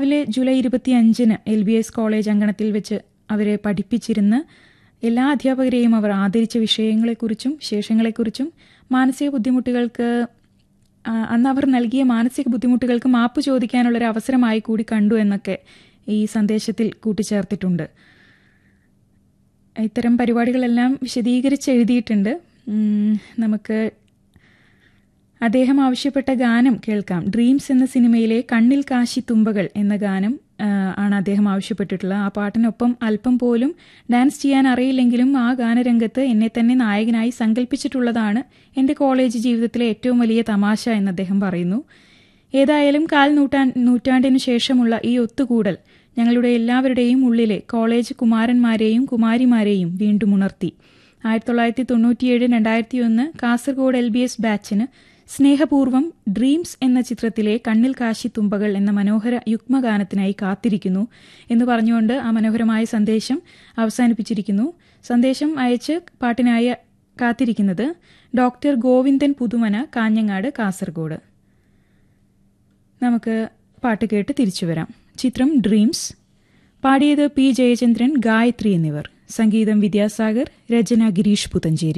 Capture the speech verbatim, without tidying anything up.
കാസർഗോഡിലെ July ഇരുപത്തി അഞ്ചിന് L B S college അങ്കണത്തിൽ വെച്ച് അവരെ പഠിപ്പിച്ചിരുന്ന് എല്ലാ അധ്യാപകരെയും അവർ ആദരിച്ച വിഷയങ്ങളെക്കുറിച്ചും വിശേഷങ്ങളെക്കുറിച്ചും മാനസിക ബുദ്ധിമുട്ടുകൾക്ക് അന്ന് അവർ നൽകിയ മാനസിക ബുദ്ധിമുട്ടുകൾക്ക് മാപ്പ് ചോദിക്കാനുള്ളൊരു അവസരമായി കൂടി കണ്ടു എന്നൊക്കെ ഈ സന്ദേശത്തിൽ കൂട്ടിച്ചേർത്തിട്ടുണ്ട്. ഇത്തരം പരിപാടികളെല്ലാം വിശദീകരിച്ച് എഴുതിയിട്ടുണ്ട്. നമുക്ക് അദ്ദേഹം ആവശ്യപ്പെട്ട ഗാനം കേൾക്കാം. ഡ്രീംസ് എന്ന സിനിമയിലെ കണ്ണിൽ കാശി തുമ്പകൾ എന്ന ഗാനം ആണ് അദ്ദേഹം ആവശ്യപ്പെട്ടിട്ടുള്ളത്. ആ പാട്ടിനൊപ്പം അല്പം പോലും ഡാൻസ് ചെയ്യാൻ അറിയില്ലെങ്കിലും ആ ഗാനരംഗത്ത് എന്നെ തന്നെ നായകനായി സങ്കല്പിച്ചിട്ടുള്ളതാണ് എൻ്റെ കോളേജ് ജീവിതത്തിലെ ഏറ്റവും വലിയ തമാശ എന്ന് അദ്ദേഹം പറയുന്നു. ഏതായാലും കാൽ നൂറ്റാ നൂറ്റാണ്ടിനു ശേഷമുള്ള ഈ ഒത്തുകൂടൽ ഞങ്ങളുടെ എല്ലാവരുടെയും ഉള്ളിലെ കോളേജ് കുമാരന്മാരെയും കുമാരിമാരെയും വീണ്ടും ഉണർത്തി. ആയിരത്തി തൊള്ളായിരത്തി തൊണ്ണൂറ്റിയേഴ് രണ്ടായിരത്തി ഒന്ന് കാസർഗോഡ് എൽ ബി എസ് ബാച്ചിന് സ്നേഹപൂർവ്വം ഡ്രീംസ് എന്ന ചിത്രത്തിലെ കണ്ണിൽ കാശി തുമ്പകൾ എന്ന മനോഹര യുഗ്മഗാനത്തിനായി കാത്തിരിക്കുന്നു എന്ന് പറഞ്ഞുകൊണ്ട് ആ മനോഹരമായ സന്ദേശം അവസാനിപ്പിച്ചിരിക്കുന്നു. സന്ദേശം അയച്ച് പാട്ടിനായി കാത്തിരിക്കുന്നത് ഡോക്ടർ ഗോവിന്ദൻ പുതുമന, കാഞ്ഞങ്ങാട്, കാസർഗോഡ്. നമുക്ക് പാട്ട് കേട്ട് തിരിച്ചു വരാം. ചിത്രം ഡ്രീംസ്. പാടിയത് പി ജയചന്ദ്രൻ, ഗായത്രി എന്നിവർ. സംഗീതം വിദ്യാസാഗർ, രചന ഗിരീഷ് പുതഞ്ചേരി.